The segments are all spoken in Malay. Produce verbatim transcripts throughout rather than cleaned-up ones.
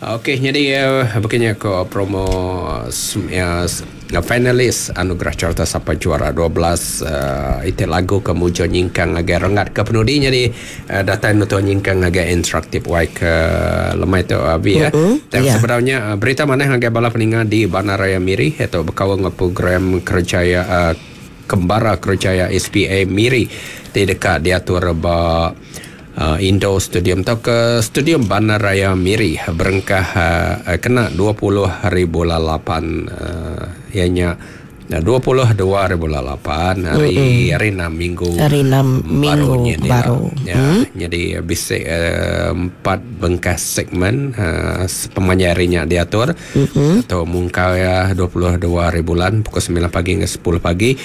Okey, jadi uh, begini ko promo uh, finalis anugerah carta sampai juara dua belas uh, itu lagu kemudian nyingkang agak rengat ke penudi jadi uh, data untuk nyingkang agak interaktif wai ke lemai tu abi ya. Mm-hmm. Dan yeah. sebenarnya uh, berita mana agak bala peningat di Bandaraya Miri atau berkawang program kerjaya uh, kembara kerjaya S P A Miri di dekat diatur ba Uh, Indo Stadium atau ke Stadium Bandaraya Miri berengkah uh, kena dua puluh ribu lalapan uh, ianya dua puluh dua ribu lalapan hari mm-hmm. hari enam minggu hari enam minggu baru ya, hmm? Jadi bisa uh, empat bengkas segmen uh, pemanyarinya diatur mm-hmm. atau mungkau ya dua puluh dua ribuan pukul sembilan pagi hingga sepuluh pagi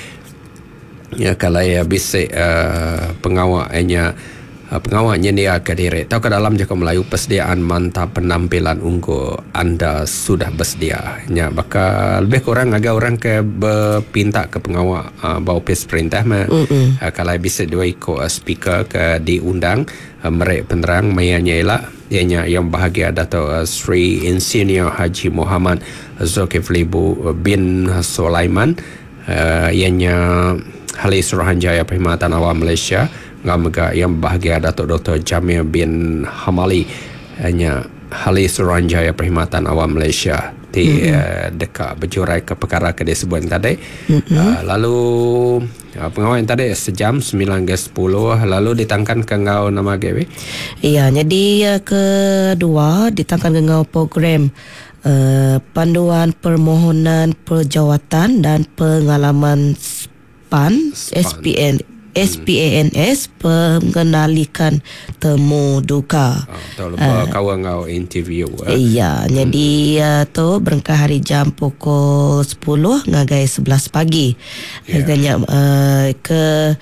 ya kalau ya bisa uh, pengawalnya pengawalnya dia ke diri atau ke dalam jika Melayu persediaan mantap penampilan unggul anda sudah bersedia ya bakal lebih kurang agak orang ke berpinta ke pengawal uh, bau pes perintah uh, kalau bisa dua ikut uh, speaker ke diundang uh, mereka penerang mayanya ialah ianya yang bahagia Dato' uh, Sri Insinyur Haji Muhammad Zulkifli bin Sulaiman uh, ianya Ahli Suruhanjaya Perkhidmatan Awam Malaysia Ngamaga yang bahagia Datuk Doktor Jamil bin Hamali hanya Ahli Suruhanjaya Perkhidmatan Awam Malaysia di mm-hmm. uh, dekat berjurai ke perkara ke disebut tadi mm-hmm. uh, lalu uh, pengawal yang tadi sejam sembilan hingga sepuluh lalu ditangkan ke ngau nama Gaby iya jadi uh, kedua ditangkan ke ngau program uh, panduan permohonan perjawatan dan pengalaman SPAN, SPAN. S P N S P A N S pengenalikan temu duka. Oh, tahu lupa uh, kawan ngau interview. Eh? Iya, hmm. jadi uh, tu berengkah hari jam pukul sepuluh ngagai sebelas pagi. Yeah. Hanya uh, ke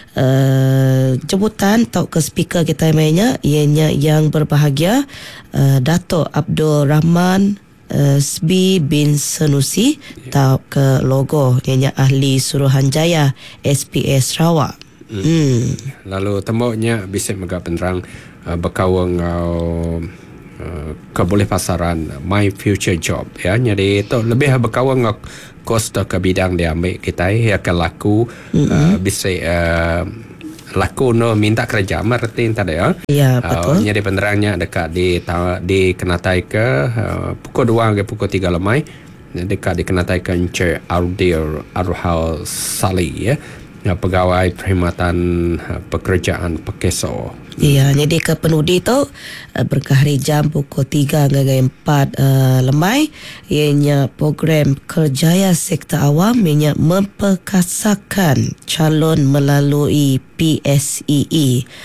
uh, jemputan atau ke speaker kita mainnya ianya yang berbahagia uh, Dato' Abdul Rahman Uh, S B bin Sanusi yeah. Tau ke logo ianya Ahli Suruhanjaya S P A Sarawak. Hmm. Hmm. Lalu temboknya bisa megah penerang uh, berkawang uh, uh, keboleh pasaran My Future Job ya. Jadi itu lebih berkawang kos ke bidang dia ambil kita ya ke laku mm-hmm. uh, bisa uh, laku no minta kerja merti tadi ya. Ya betul. Uh, jadi penerangnya dekat di di Kenatai ke uh, pukul dua hingga pukul tiga lemai dekat di Kenatai ke Encik Ardir Arhal Sali ya. Uh, pegawai perkhidmatan uh, pekerjaan Pekeso. Iya, jadi ke penudi tu uh, berkahari jam pukul tiga hingga empat uh, lemai ianya program kerjaya sektor awam ianya memperkasakan calon melalui P S E E.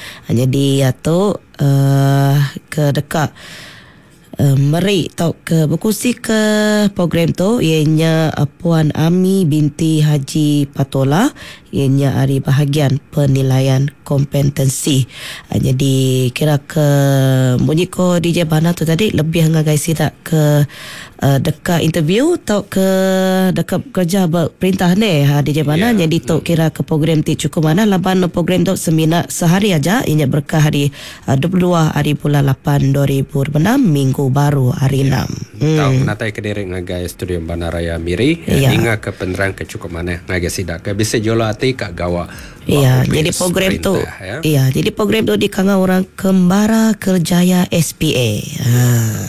Jadi atau uh, ke dekat Uh, mari tau ke berkongsi ke program tu ianya uh, Puan Ami binti Haji Patola ianya hari bahagian penilaian kompetensi. Uh, jadi kira ke bunyi ko D J Bana tu tadi lebih ngagai sidak ke uh, dekat interview tau ke dekat kerja perintah ni ha D J Bana yeah. Jadi tu kira ke program ti cukup mana laban program tu seminar sehari aja ianya berkah hari uh, dua puluh dua hari bulan lapan dua ribu enam minggu baru hari enam. Hmm. Tahu menatai ke diri ngagai studio Bandaraya Miri ya. Hingga ke penerang ke cukup mana ngagai sidak ke bisa jola hati kak gawa. Iya, jadi program tu ya? Iya, jadi program tu dikanga orang Kembara Kerjaya S P A. Ha.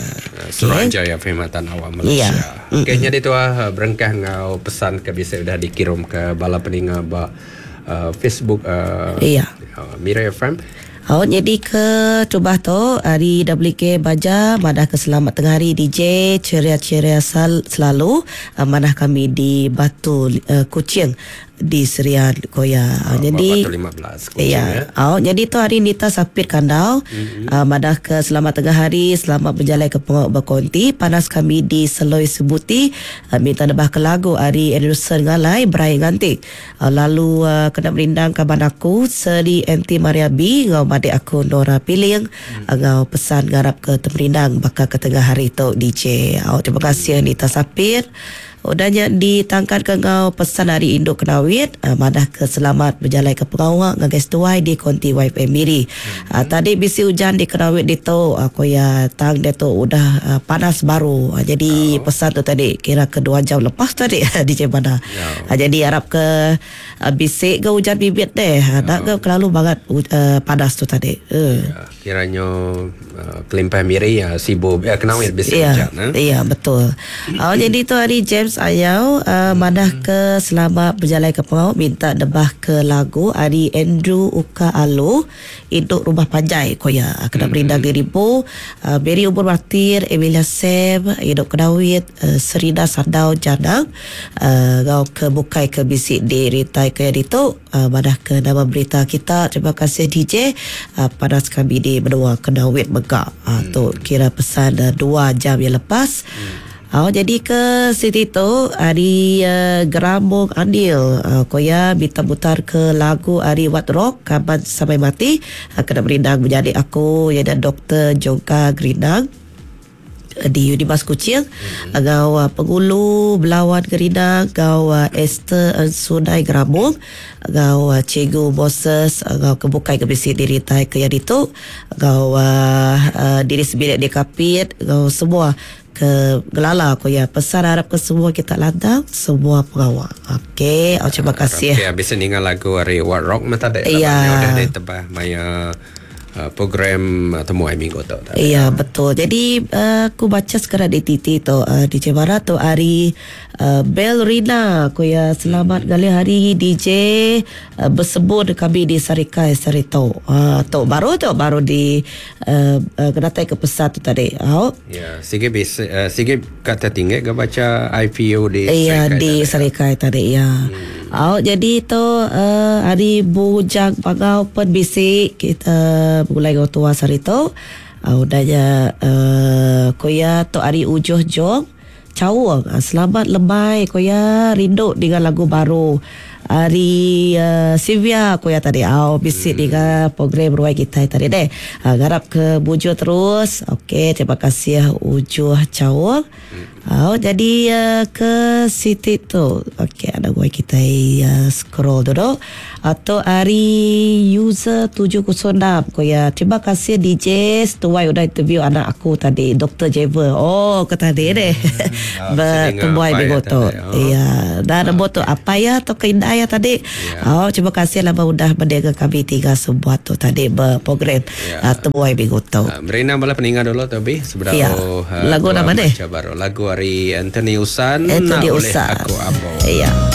Suruhanjaya Perkhidmatan Awam Malaysia. Iya. Okey, jadi tu ah berengkah ngau pesan ke bisa sudah dikirim ke bala peninga ba uh, Facebook uh, iya. Uh, Mira F M. Oh, jadi ke coba tu hari W K Baja madah ke selamat tengah hari D J ceria-ceria sal, selalu uh, madah kami di Batu uh, Kuching di Serian Koya. Oh, jadi Batu lima belas Kuching ya. ya. Oh, jadi tu hari Nita Sapir Kandau mm-hmm. uh, madah ke selamat tengah hari selamat berjalan ke pengok berkonti panas kami di Seloi Sebuti uh, minta nebah ke lagu hari Anderson Ngalai Berai Ngantik uh, lalu uh, kena merindang kaban aku Seri Enti Maria B ngau adik aku Nora Piling hmm. ngau pesan garap ke Temerindang bakal ke tengah hari tu D J. Oh, terima kasih Nita Sapir Udahnya ditangkat ke ngau pesan hari induk kenawit uh, madah ke selamat berjalan ke pengawak ngagai setuai di konti wife Emiri. Uh, tadi bisi hujan di kenawit di tu uh, koya tang dia tu udah uh, panas baru. Uh, jadi oh. pesan tu tadi kira ke dua jam lepas tadi di Jebana. Oh. Uh, jadi harap ke uh, bisik ke hujan bibit deh. Uh, nak ke terlalu banget uh, panas tu tadi. Uh. Ya, kiranya uh, pelimpah Miri ya sibuk ya kenawit bisik ya, hujan. Eh? Iya betul. Oh, jadi tu hari James Ayau uh, madah ke selamat berjalan ke pengau minta debah ke lagu hari Andrew Uka Alu induk rumah panjai koya kena berindang diri bu uh, Beri Umur Martir Emilia Sam induk kenawit uh, Serina Sandau Janang uh, gau ke bukai ke bisik di ritai ke itu uh, madah ke nama berita kita. Terima kasih D J uh, panas kami di menua kenawit megak uh, tu kira pesan uh, dua jam yang lepas. Oh, jadi ke situ tu hari uh, Gerambung Andil uh, koya minta putar ke lagu hari What Rock kapan sampai mati uh, kena berindang menjadi aku ya dan Doktor Jongka Gerindang di Unimas Kuching hmm. agau uh, Pengulu Belawan Gerindang agau uh, Esther Sunai Gerambung agau uh, Cikgu Moses agau kebukai kebisi diri tai ke yang itu agau uh, uh, diri sebilik di kapit agau semua ke gelala aku ya pesan harap ke semua kita landang semua pengawal. Okey, oh, terima kasih. Okey, habis dengar lagu hari What Rock mata dah. Iya. Udah dah tebah maya uh, program uh, temu hari minggu tu. Iya, betul. Jadi uh, aku baca sekarang di T T tu uh, di Jemara tu hari uh, Bel Rina aku ya selamat hmm. kali hari D J uh, bersebut kami di Sarikai Sarito. Uh, tu baru tu baru di uh, uh, kedatai ke pesan tu tadi. Oh. Ya, sikit bisa uh, sikit kata tinggal ke baca I P O di Iya, Sarikai di tadi. Sarikai tadi ya. Hmm. Oh, jadi tu uh, hari bujang pagau perbisik kita mulai ke tua Sarito. Uh, udahnya uh, koya tu hari ujuh jong cawang uh, selamat lemai koya rindu dengan lagu baru hari uh, Sylvia koya tadi au oh, bisik hmm. dengan program ruai kita tadi deh uh, garap ke bujo terus. Okey, terima kasih ujuh cawang. hmm. Oh, jadi uh, ke Siti tu. Okey, ada ruai kita uh, scroll dulu atau hari user tujuh kosong enam koya terima kasih D J setuai udah interview anak aku tadi Doktor Jever. Oh, ke tadi deh hmm. bertemui minggu tu. Iya, dan oh, tu apa ya atau keindahan ya tadi. Yeah. Oh, terima kasih lama udah mendengar kami tiga sebuah tu tadi berprogram yeah. uh, temuai minggu tu. Uh, Merina bala peninggal dulu tapi seberapa yeah. uh, lagu nama deh. Baru lagu hari Anthony Usan. Anthony Usan. Aku Abo. Iya.